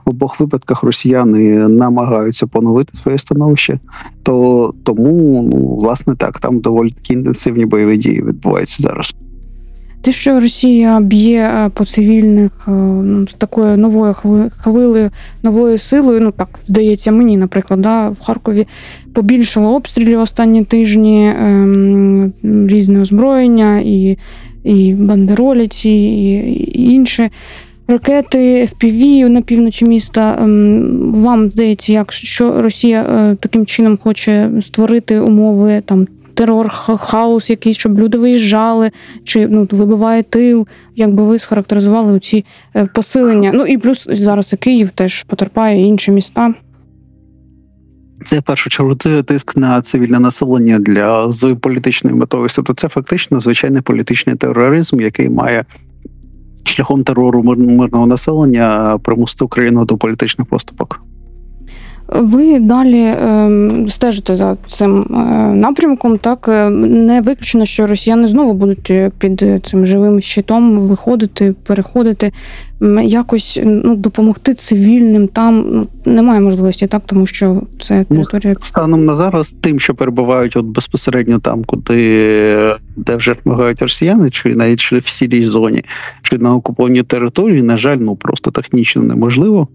в обох випадках росіяни намагаються поновити своє становище, тому, власне, так, там доволі такі інтенсивні бойові дії відбуваються зараз. Те, що Росія б'є по цивільних з такою новою хвилею, новою силою, так здається мені, наприклад, в Харкові побільшало обстрілів останні тижні, різне озброєння, і бандеролять, і інше. Ракети, FPV на півночі міста. Вам здається, що Росія таким чином хоче створити умови, терор, хаос якийсь, щоб люди виїжджали, чи вибиває тил? Як би ви схарактеризували ці посилення? І плюс зараз і Київ теж потерпає, і інші міста. Це, в першу чергу, тиск на цивільне населення з політичною метою. Тобто це фактично звичайний політичний тероризм, який має шляхом терору мирного населення примусити Україну до політичних поступок. Ви далі стежите за цим напрямком, так? Не виключено, що росіяни знову будуть під цим живим щитом виходити, переходити, якось допомогти цивільним там немає можливості, так? Тому що це територія... Станом на зараз тим, що перебувають безпосередньо там, де вже вмагають росіяни, чи навіть в сірій зоні, чи на окупованій території, на жаль, просто технічно неможливо.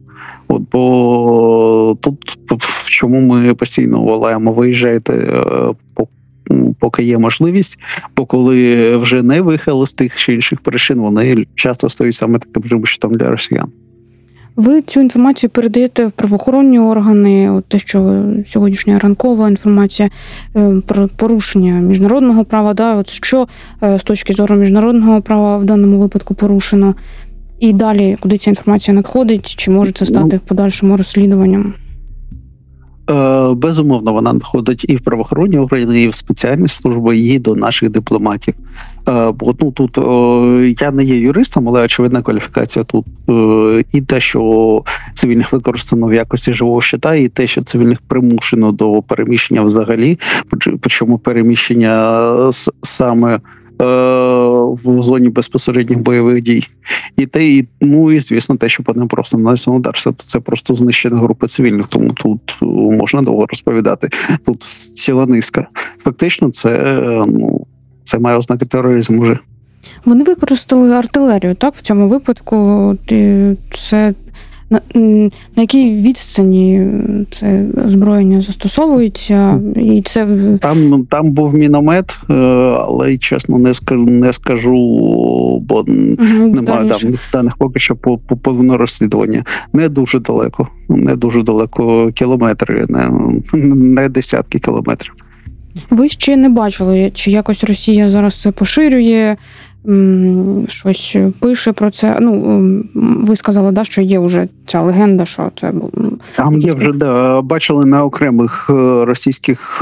Бо тут, в чому ми постійно волаємо, виїжджайте, поки є можливість, бо коли вже не виїхали з тих чи інших причин, вони часто стають саме таким живим щитом для росіян. Ви цю інформацію передаєте в правоохоронні органи, те, що сьогоднішня ранкова інформація про порушення міжнародного права, що з точки зору міжнародного права в даному випадку порушено? І далі, куди ця інформація надходить, чи може це стати подальшим розслідуванням? Безумовно, вона надходить і в правоохоронні органи, і в спеціальні служби, і до наших дипломатів. Бо тут я не є юристом, але очевидна кваліфікація тут і те, що цивільних використано в якості живого щита, і те, що цивільних примушено до переміщення взагалі, причому переміщення саме в зоні безпосередніх бойових дій. І звісно, те, що по ним просто нанесено удар. Це просто знищення групи цивільних, тому тут можна довго розповідати. Тут ціла низка. Фактично, це має ознаки тероризму вже. Вони використали артилерію, так, в цьому випадку? Це на якій відстані це озброєння застосовується? І це... Там був міномет, але, чесно, не скажу, бо немає даних поки що по повному розслідуванню. Не дуже далеко кілометри, не десятки кілометрів. Ви ще не бачили, чи якось Росія зараз це поширює, щось пише про це? Ви сказали, що є вже ця легенда, що це було. Там є вже, бачили на окремих російських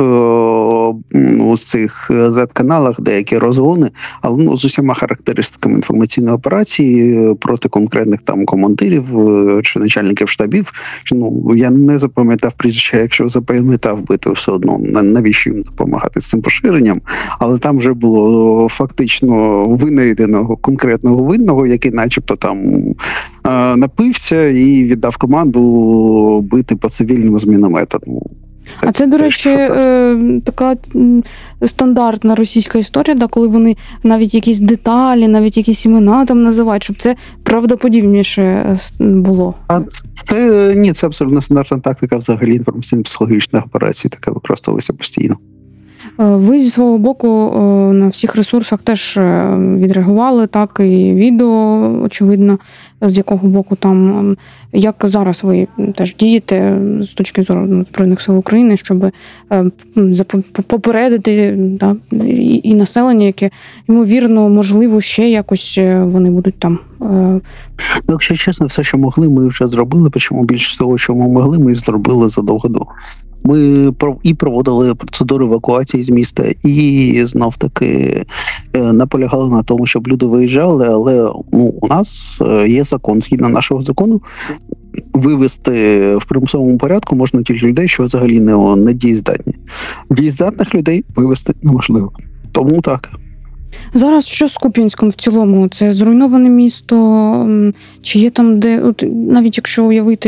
цих Z-каналах деякі розгони, але з усіма характеристиками інформаційної операції проти конкретних там командирів чи начальників штабів. Я не запам'ятав прізвища, якщо запам'ятав би, то все одно навіщо їм допомагати з цим поширенням, але там вже було фактично винайденого конкретного винного, який начебто там напився і віддав команду бити по цивільному з міномета. А це, до речі, така стандартна російська історія, коли вони навіть якісь деталі, навіть якісь імена там називають, щоб це правдоподібніше було. Це абсолютно стандартна тактика взагалі інформаційно-психологічних операцій, така використовується постійно. Ви зі свого боку на всіх ресурсах теж відреагували, так, і відео, очевидно, з якого боку там, як зараз ви теж дієте з точки зору Збройних сил України, щоб попередити і населення, яке, ймовірно, можливо, ще якось вони будуть там. Якщо чесно, все, що могли, ми вже зробили, причому більше того, що ми могли, ми зробили задовго до. Ми і проводили процедуру евакуації з міста, і знов-таки наполягали на тому, щоб люди виїжджали, але у нас є закон. Згідно нашого закону, вивезти в примусовому порядку можна тільки людей, що взагалі не дієздатні. Дієздатних людей вивезти неможливо. Тому так. Зараз що з Куп'янськом в цілому? Це зруйноване місто? Чи є там де, навіть якщо уявити,